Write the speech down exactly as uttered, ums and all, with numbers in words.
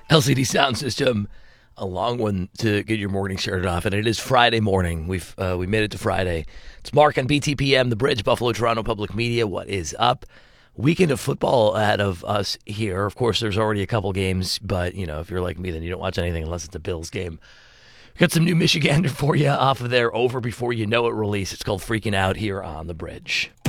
L C D Sound System, a long one to get your morning started off, and it is Friday morning. We've uh, we made it to Friday. It's Mark on B T P M, The Bridge, Buffalo, Toronto Public Media. What is up? Weekend of football ahead of us here. Of course, there's already a couple games, but you know, if you're like me, then you don't watch anything unless it's a Bills game. Got some new Michigander for you off of their Over Before You Know It release. It's called Freaking Out here on The Bridge.